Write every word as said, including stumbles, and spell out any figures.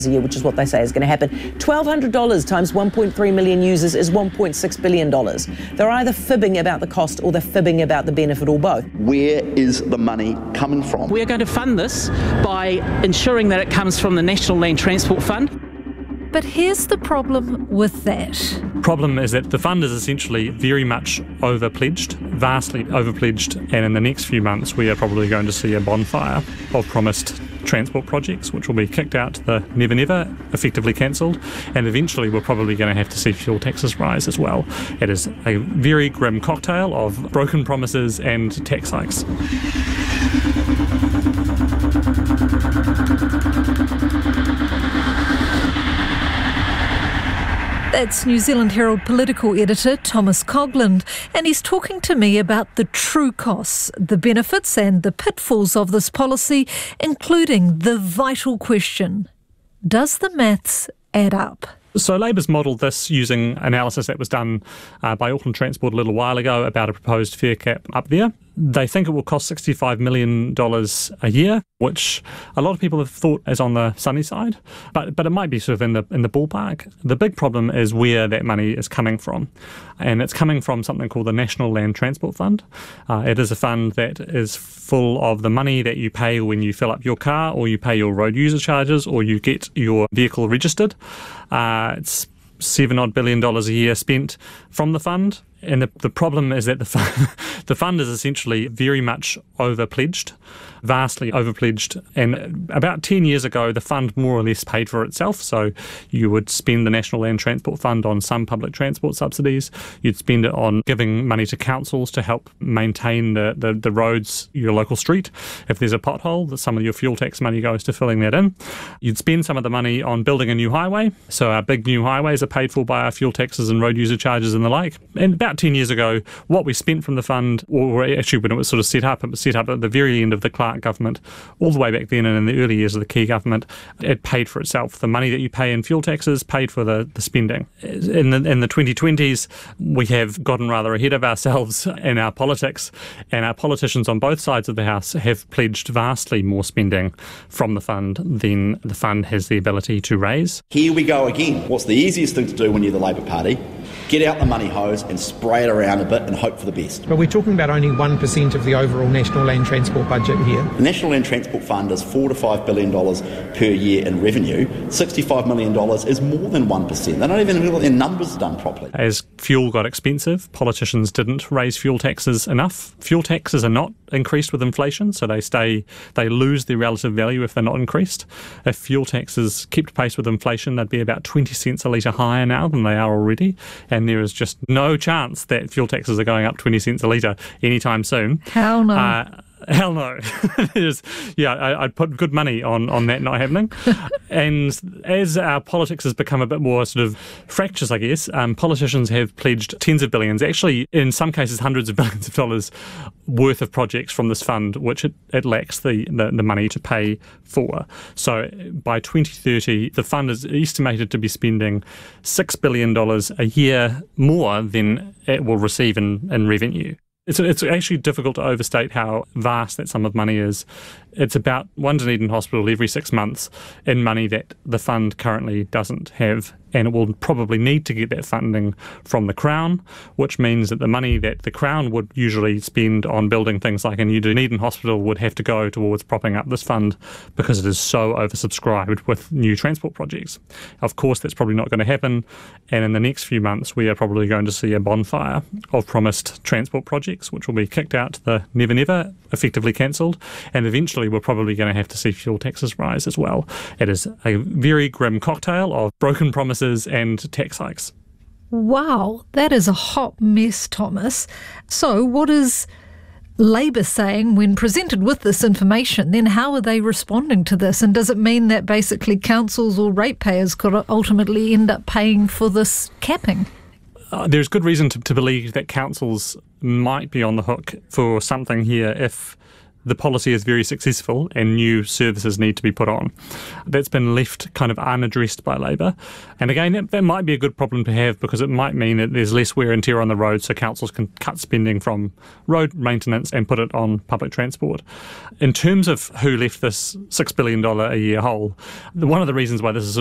a year, which is what they say is going to happen. twelve hundred dollars times one point three million users is one point six billion dollars. They're either fibbing about the cost or they're fibbing about the benefit, or both. Where is the money coming from? We're going to fund this by ensuring that it comes from the National Land Transport Fund. But here's the problem with that. Problem is that the fund is essentially very much overpledged, vastly overpledged, and in the next few months we are probably going to see a bonfire of promised transport projects which will be kicked out to the never never, effectively cancelled, and eventually we're probably going to have to see fuel taxes rise as well. It is a very grim cocktail of broken promises and tax hikes. That's New Zealand Herald political editor Thomas Coughlan, and he's talking to me about the true costs, the benefits and the pitfalls of this policy, including the vital question: does the maths add up? So Labour's modelled this using analysis that was done uh, by Auckland Transport a little while ago about a proposed fare cap up there. They think it will cost sixty-five million dollars a year, which a lot of people have thought is on the sunny side, but but it might be sort of in the in the ballpark. The big problem is where that money is coming from, and it's coming from something called the National Land Transport Fund. Uh, it is a fund that is full of the money that you pay when you fill up your car, or you pay your road user charges, or you get your vehicle registered. Uh, it's seven odd billion dollars a year spent from the fund. And the, the problem is that the fund, the fund is essentially very much overpledged, vastly overpledged. And about ten years ago, the fund more or less paid for itself. So you would spend the National Land Transport Fund on some public transport subsidies. You'd spend it on giving money to councils to help maintain the, the, the roads, your local street. If there's a pothole, some of your fuel tax money goes to filling that in. You'd spend some of the money on building a new highway. So our big new highways are paid for by our fuel taxes and road user charges and the like. And about ten years ago, what we spent from the fund, or actually when it was sort of set up, it was set up at the very end of the Clark government, all the way back then and in the early years of the Key government, it paid for itself. The money that you pay in fuel taxes paid for the, the spending. In the, in the twenty twenties, we have gotten rather ahead of ourselves in our politics, and our politicians on both sides of the House have pledged vastly more spending from the fund than the fund has the ability to raise. Here we go again. What's the easiest thing to do when you're the Labour Party? Get out the money hose and spray it around a bit and hope for the best. But we're talking about only one percent of the overall National Land Transport budget here. The National Land Transport Fund is four to five billion dollars per year in revenue. sixty-five million dollars is more than one percent. They don't even have their numbers done properly. As fuel got expensive, politicians didn't raise fuel taxes enough. Fuel taxes are not increased with inflation, so they stay, they lose their relative value if they're not increased. If fuel taxes kept pace with inflation, they'd be about twenty cents a litre higher now than they are already, and there is just no chance that fuel taxes are going up twenty cents a litre anytime soon. Hell no. Uh, Hell no. Is, yeah, I, I'd put good money on, on that not happening. And as our politics has become a bit more sort of fractious, I guess, um, politicians have pledged tens of billions, actually in some cases hundreds of billions of dollars worth of projects from this fund, which it, it lacks the, the, the money to pay for. So by twenty thirty, the fund is estimated to be spending six billion dollars a year more than it will receive in, in revenue. It's it's actually difficult to overstate how vast that sum of money is. It's about one Dunedin hospital every six months in money that the fund currently doesn't have, and it will probably need to get that funding from the Crown, which means that the money that the Crown would usually spend on building things like a new Dunedin hospital would have to go towards propping up this fund because it is so oversubscribed with new transport projects. Of course, that's probably not going to happen, and in the next few months we are probably going to see a bonfire of promised transport projects which will be kicked out to the never never, effectively cancelled, and eventually we're probably going to have to see fuel taxes rise as well. It is a very grim cocktail of broken promises and tax hikes. Wow, that is a hot mess, Thomas. So what is Labour saying when presented with this information? Then how are they responding to this? And does it mean that basically councils or ratepayers could ultimately end up paying for this capping? Uh, there's good reason to, to believe that councils might be on the hook for something here if the policy is very successful and new services need to be put on. That's been left kind of unaddressed by Labour. And again, that, that might be a good problem to have because it might mean that there's less wear and tear on the road, so councils can cut spending from road maintenance and put it on public transport. In terms of who left this six billion dollars a year hole, one of the reasons why this is